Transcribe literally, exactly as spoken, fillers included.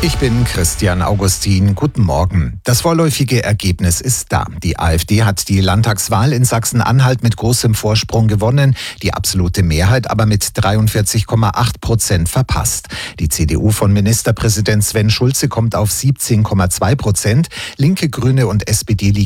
Ich bin Christian Augustin. Guten Morgen. Das vorläufige Ergebnis ist da. Die AfD hat die Landtagswahl in Sachsen-Anhalt mit großem Vorsprung gewonnen, die absolute Mehrheit aber mit dreiundvierzig Komma acht Prozent verpasst. Die C D U von Ministerpräsident Sven Schulze kommt auf siebzehn Komma zwei Prozent. Linke, Grüne und S P D liegen